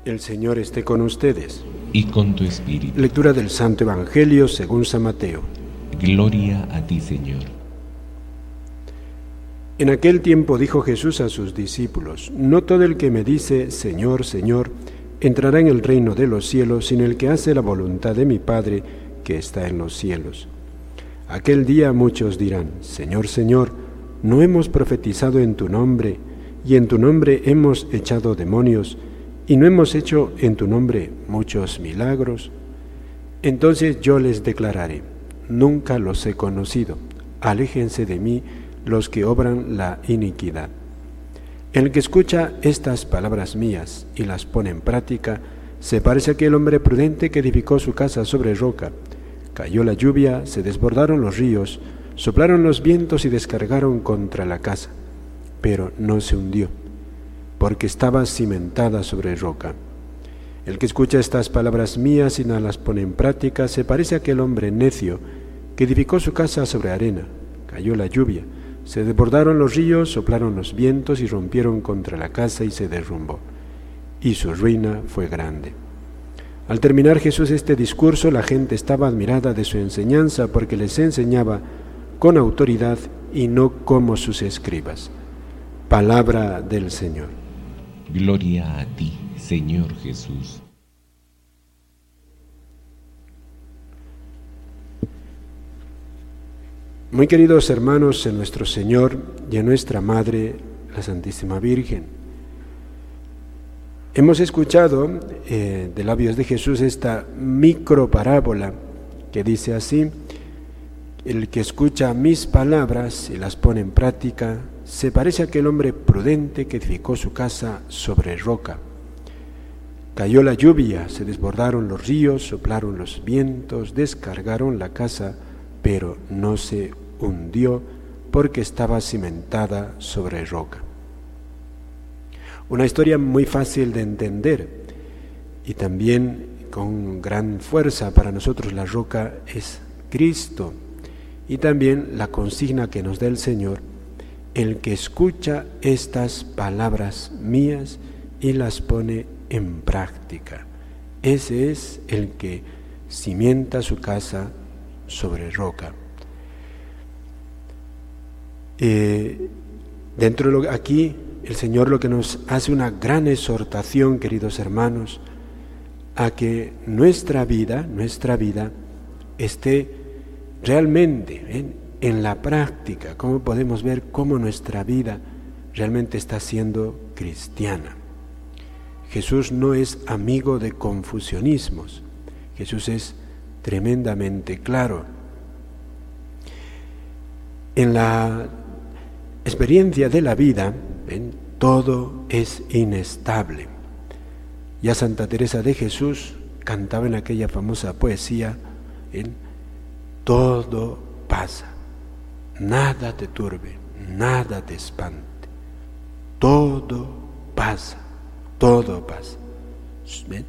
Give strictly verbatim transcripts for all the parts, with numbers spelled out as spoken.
El Señor esté con ustedes. Y con tu espíritu. Lectura del Santo Evangelio según San Mateo. Gloria a ti, Señor. En aquel tiempo dijo Jesús a sus discípulos: No todo el que me dice, Señor, Señor, entrará en el reino de los cielos, sino el que hace la voluntad de mi Padre que está en los cielos. Aquel día muchos dirán: Señor, Señor, ¿no hemos profetizado en tu nombre, y en tu nombre hemos echado demonios, y no hemos hecho en tu nombre muchos milagros? Entonces yo les declararé: nunca los he conocido, aléjense de mí los que obran la iniquidad. El que escucha estas palabras mías y las pone en práctica, se parece a aquel hombre prudente que edificó su casa sobre roca. Cayó la lluvia, se desbordaron los ríos, soplaron los vientos y descargaron contra la casa, pero no se hundió, porque estaba cimentada sobre roca. El que escucha estas palabras mías y no las pone en práctica, se parece a aquel hombre necio que edificó su casa sobre arena. Cayó la lluvia, se desbordaron los ríos, soplaron los vientos y rompieron contra la casa y se derrumbó, y su ruina fue grande. Al terminar Jesús este discurso, la gente estaba admirada de su enseñanza, porque les enseñaba con autoridad y no como sus escribas. Palabra del Señor. Gloria a ti, Señor Jesús. Muy queridos hermanos en nuestro Señor y en nuestra Madre, la Santísima Virgen, hemos escuchado eh, de labios de Jesús esta micro parábola que dice así: el que escucha mis palabras y las pone en práctica, se parece a aquel hombre prudente que edificó su casa sobre roca. Cayó la lluvia, se desbordaron los ríos, soplaron los vientos, descargaron la casa, pero no se hundió porque estaba cimentada sobre roca. Una historia muy fácil de entender y también con gran fuerza para nosotros. La roca es Cristo, y también la consigna que nos da el Señor: el que escucha estas palabras mías y las pone en práctica, ese es el que cimienta su casa sobre roca. Eh, dentro de lo, aquí el Señor lo que nos hace una gran exhortación, queridos hermanos, a que nuestra vida, nuestra vida esté realmente en, en la práctica. Cómo podemos ver cómo nuestra vida realmente está siendo cristiana. Jesús no es amigo de confusionismos. Jesús es tremendamente claro. En la experiencia de la vida, ¿ven?, todo es inestable. Ya Santa Teresa de Jesús cantaba en aquella famosa poesía: ¿ven?, todo pasa, nada te turbe, nada te espante, todo pasa, todo pasa. ¿Ven?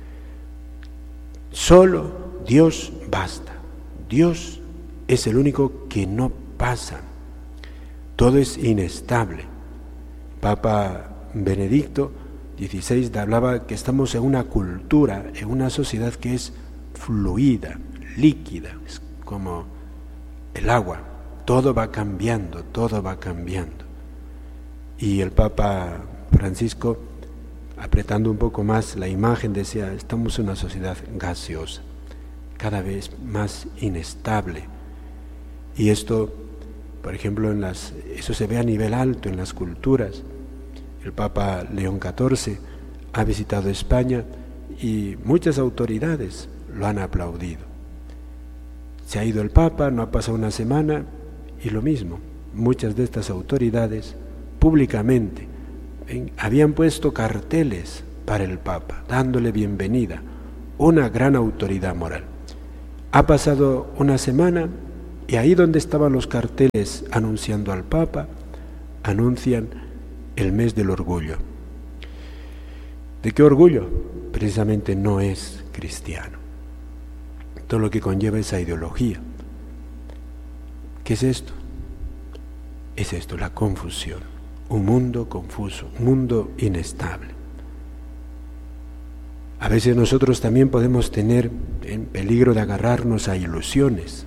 Solo Dios basta. Dios es el único que no pasa. Todo es inestable. Papa Benedicto dieciséis hablaba que estamos en una cultura, en una sociedad que es fluida, líquida, es como el agua. Todo va cambiando, todo va cambiando. Y el Papa Francisco, apretando un poco más la imagen, decía: estamos en una sociedad gaseosa, cada vez más inestable. Y esto, por ejemplo, en las, eso se ve a nivel alto en las culturas. El Papa León catorce ha visitado España y muchas autoridades lo han aplaudido. Se ha ido el Papa, no ha pasado una semana y lo mismo. Muchas de estas autoridades públicamente en, habían puesto carteles para el Papa, dándole bienvenida, una gran autoridad moral. Ha pasado una semana y ahí donde estaban los carteles anunciando al Papa, anuncian el mes del orgullo. ¿De qué orgullo? Precisamente no es cristiano. Todo lo que conlleva esa ideología. ¿Qué es esto? Es esto, la confusión. Un mundo confuso, un mundo inestable. A veces nosotros también podemos tener en peligro de agarrarnos a ilusiones,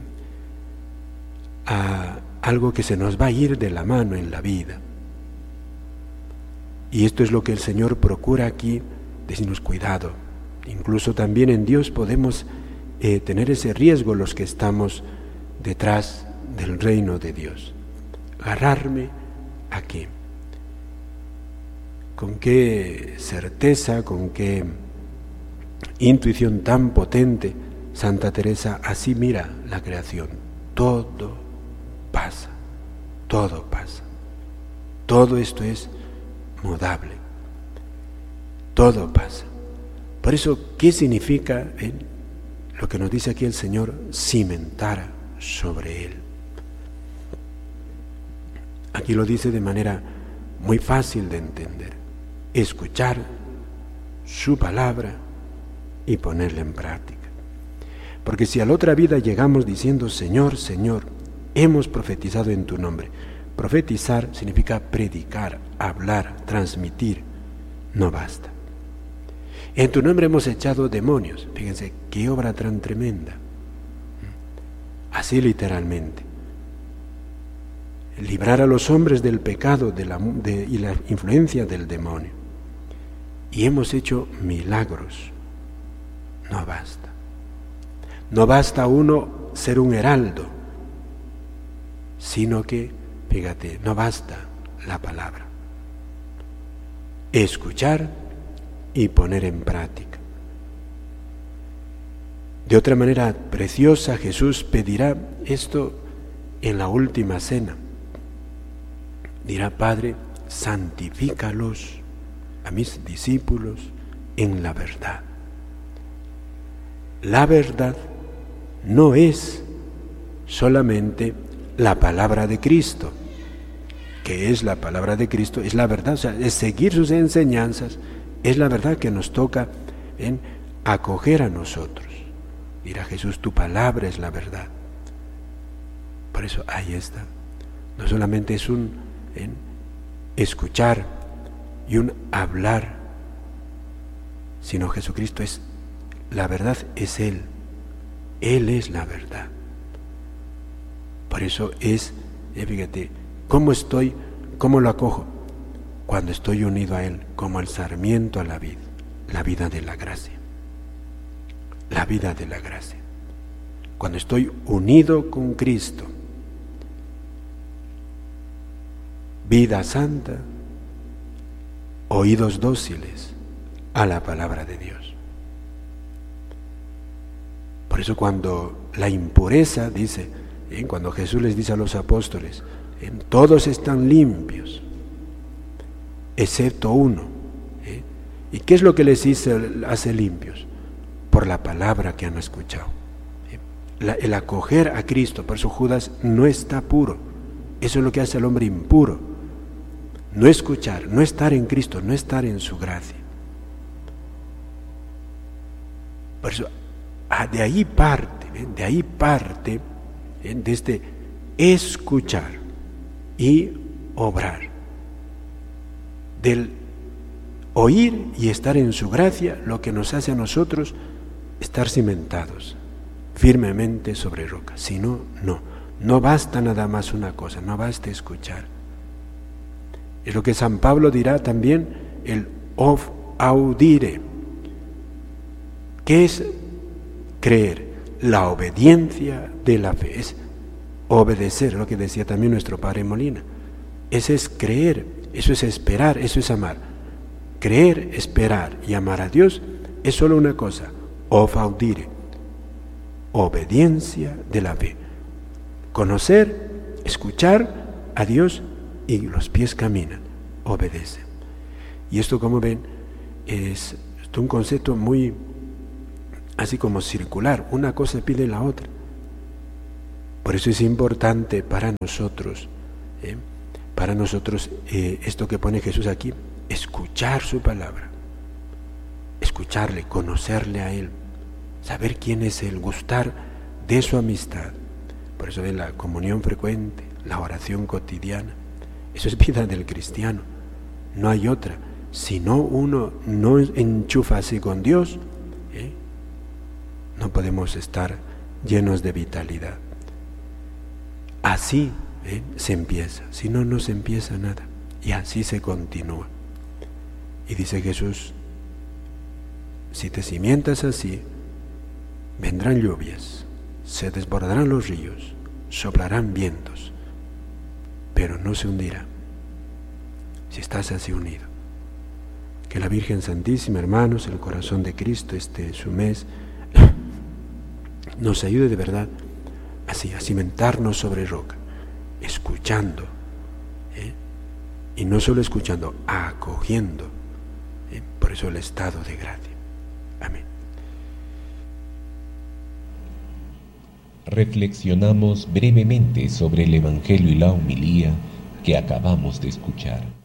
a algo que se nos va a ir de la mano en la vida. Y esto es lo que el Señor procura aquí, decirnos cuidado. Incluso también en Dios podemos eh, tener ese riesgo los que estamos detrás del reino de Dios. ¿Agarrarme a qué? ¿Con qué certeza, con qué intuición tan potente Santa Teresa así mira la creación? Todo pasa, todo pasa. Todo esto es mudable. Todo pasa. Por eso, ¿qué significa eh, lo que nos dice aquí el Señor? Cimentar sobre Él. Aquí lo dice de manera muy fácil de entender. Escuchar su palabra y ponerla en práctica. Porque si a la otra vida llegamos diciendo, Señor, Señor, hemos profetizado en tu nombre. Profetizar significa predicar, hablar, transmitir. No basta. En tu nombre hemos echado demonios. Fíjense, qué obra tan tremenda. Así literalmente. Librar a los hombres del pecado de la, de, y la influencia del demonio. Y hemos hecho milagros. No basta. No basta uno ser un heraldo, sino que, fíjate, no basta la palabra. Escuchar y poner en práctica. De otra manera preciosa, Jesús pedirá esto en la última cena. Dirá, Padre, santifícalos a mis discípulos en la verdad. La verdad no es solamente la palabra de Cristo, que es la palabra de Cristo, es la verdad, o sea, es seguir sus enseñanzas, es la verdad que nos toca en acoger a nosotros. Dirá Jesús, tu palabra es la verdad. Por eso ahí está. No solamente es un en escuchar y un hablar, sino Jesucristo es la verdad, es Él. Él es la verdad. Por eso es, eh, fíjate, ¿cómo estoy? ¿Cómo lo acojo? Cuando estoy unido a Él, como el sarmiento a la vid, la vida de la gracia. La vida de la gracia. Cuando estoy unido con Cristo, vida santa, oídos dóciles a la palabra de Dios. Por eso cuando la impureza, dice, ¿eh? cuando Jesús les dice a los apóstoles, ¿eh? todos están limpios, excepto uno. ¿eh? ¿Y qué es lo que les hizo, hace limpios? Por la palabra que han escuchado. ¿eh? La, el acoger a Cristo, por eso Judas no está puro. Eso es lo que hace al hombre impuro. No escuchar, no estar en Cristo, no estar en su gracia. Por eso, de ahí parte, ¿eh? de ahí parte, ¿eh? de este escuchar y obrar. Del oír y estar en su gracia, lo que nos hace a nosotros estar cimentados firmemente sobre roca. Si no, no. No basta nada más una cosa, no basta escuchar. Es lo que San Pablo dirá también, el of audire. ¿Qué es creer? La obediencia de la fe. Es obedecer, lo que decía también nuestro Padre Molina. Ese es creer, eso es esperar, eso es amar. Creer, esperar y amar a Dios es solo una cosa, of audire, obediencia de la fe. Conocer, escuchar a Dios y los pies caminan, obedecen. Y esto, como ven, es, es un concepto muy así como circular, una cosa pide la otra. Por eso es importante para nosotros, ¿eh? para nosotros eh, esto que pone Jesús aquí, escuchar su palabra, escucharle, conocerle a Él, saber quién es Él, gustar de su amistad. Por eso de la comunión frecuente, la oración cotidiana, eso es vida del cristiano, no hay otra. Si no uno no enchufa así con Dios, ¿eh? no podemos estar llenos de vitalidad. Así ¿eh? se empieza, si no, no se empieza nada. Y así se continúa. Y dice Jesús, si te cimientas así, vendrán lluvias, se desbordarán los ríos, soplarán vientos, pero no se hundirá si estás así unido. Que la Virgen Santísima, hermanos, el corazón de Cristo, este su mes, nos ayude de verdad así a cimentarnos sobre roca, escuchando, ¿eh? y no solo escuchando, acogiendo, ¿eh? por eso el estado de gracia. Amén. Reflexionamos brevemente sobre el Evangelio y la homilía que acabamos de escuchar.